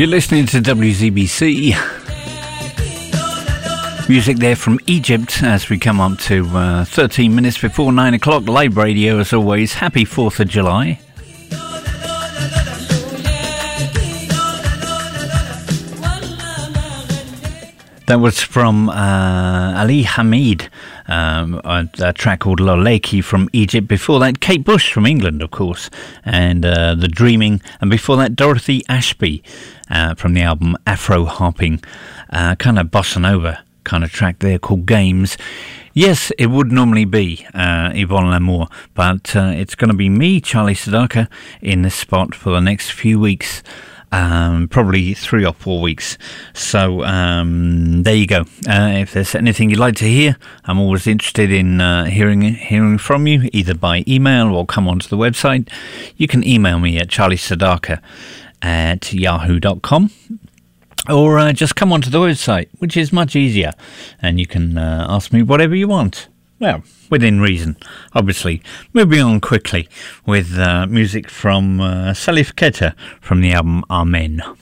You're listening to WZBC. Music there from Egypt as we come up to 13 minutes before 9 o'clock. Live radio as always. Happy 4th of July. That was from Ali Hamid, a track called Loleki from Egypt. Before that, Kate Bush from England, of course, and The Dreaming. And before that, Dorothy Ashby from the album Afro Harping, kind of bossa nova kind of track there called Games. Yes, it would normally be Yvonne Lamour, but it's going to be me, Charlie Sedaka, in this spot for the next few weeks. Probably 3 or 4 weeks. So there you go. If there's anything you'd like to hear, I'm always interested in hearing from you, either by email or come onto the website. You can email me at charliesedaka@yahoo.com, or just come onto the website, which is much easier, and you can ask me whatever you want. Well, within reason, obviously. Moving on quickly with music from Salif Keita from the album Amen.